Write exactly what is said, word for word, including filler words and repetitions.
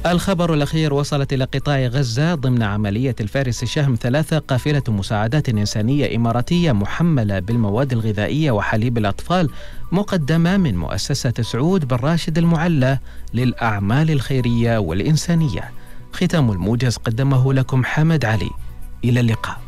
الخبر الأخير: وصلت إلى قطاع غزة ضمن عملية الفارس الشهم ثلاثة قافلة مساعدات إنسانية إماراتية محملة بالمواد الغذائية وحليب الأطفال، مقدمة من مؤسسة سعود بن راشد المعلى للأعمال الخيرية والإنسانية. ختام الموجز قدمه لكم حمد علي. إلى اللقاء.